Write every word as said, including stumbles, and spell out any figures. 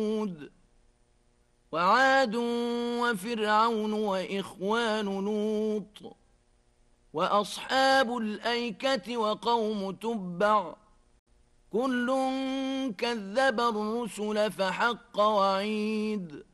وعاد وفرعون وإخوان لوط وأصحاب الأيكة وقوم تبع كل كذب الرسل فحق وعيد